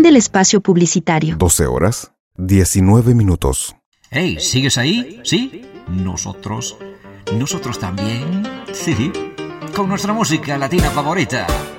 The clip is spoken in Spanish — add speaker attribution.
Speaker 1: del espacio publicitario.
Speaker 2: 12 horas, 19 minutos.
Speaker 3: Hey, ¿sigues ahí? ¿Sí? Nosotros también. Sí. Con nuestra música latina favorita.